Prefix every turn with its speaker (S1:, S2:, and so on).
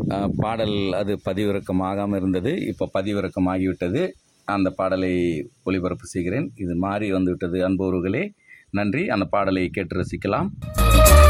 S1: பாடல் அது பதிவிறக்கமாகாமல் இருந்தது. இப்போ பதிவிறக்கமாகிவிட்டது. அந்த பாடலை ஒளிபரப்பு செய்கிறேன். இது மாறி வந்துவிட்டது. அன்புறவுகளே, நன்றி. அந்த பாடலை கேட்டு ரசிக்கலாம்.